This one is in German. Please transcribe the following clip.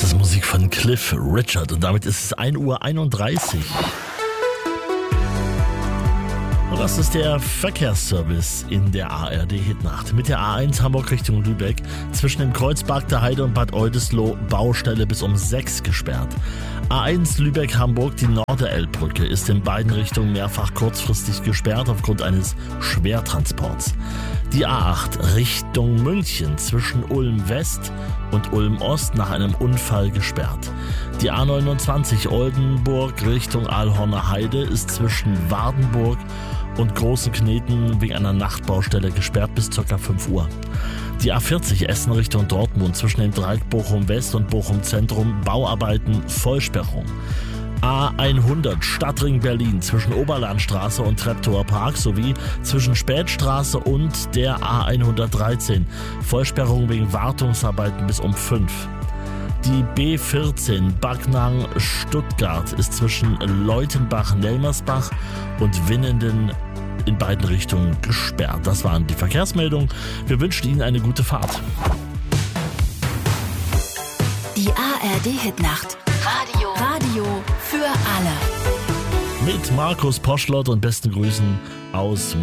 ist Musik von Cliff Richard und damit ist es 1:31 Uhr. Und das ist der Verkehrsservice in der ARD-Hitnacht. Mit der A1 Hamburg Richtung Lübeck zwischen dem Kreuzberg der Heide und Bad Oldesloe Baustelle bis um 6 gesperrt. A1 Lübeck-Hamburg, die Norderelbbrücke, ist in beiden Richtungen mehrfach kurzfristig gesperrt aufgrund eines Schwertransports. Die A8 Richtung München zwischen Ulm West und Ulm Ost nach einem Unfall gesperrt. Die A29 Oldenburg Richtung Aalhorner Heide ist zwischen Wardenburg und Großen Kneten wegen einer Nachtbaustelle gesperrt bis ca. 5 Uhr. Die A40 Essen Richtung Dortmund zwischen dem Dreieck Bochum West und Bochum Zentrum Bauarbeiten Vollsperrung. A100 Stadtring Berlin zwischen Oberlandstraße und Treptower Park sowie zwischen Spätstraße und der A113 Vollsperrung wegen Wartungsarbeiten bis um 5. Die B14 Backnang Stuttgart ist zwischen Leutenbach-Nelmersbach und Winnenden in beiden Richtungen gesperrt. Das waren die Verkehrsmeldungen. Wir wünschen Ihnen eine gute Fahrt. Die ARD-Hitnacht. Radio für alle. Mit Markus Poschlott und besten Grüßen aus